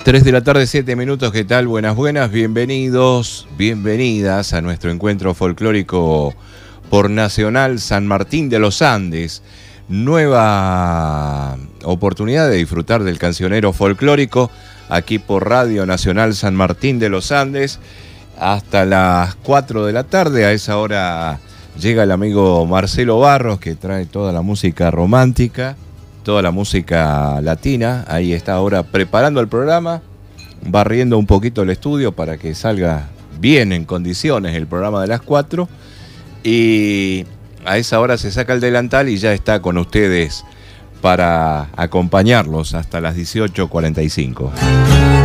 3 de la tarde, 7 minutos, ¿qué tal? Buenas, bienvenidos, bienvenidas a nuestro encuentro folclórico por Nacional San Martín de los Andes. Nueva oportunidad de disfrutar del cancionero folclórico aquí por Radio Nacional San Martín de los Andes hasta las 4 de la tarde. A esa hora llega el amigo Marcelo Barros, que trae toda la música romántica, toda la música latina. Ahí está ahora preparando el programa, barriendo un poquito el estudio para que salga bien en condiciones el programa de las 4. Y a esa hora se saca el delantal y ya está con ustedes para acompañarlos hasta las 18:45.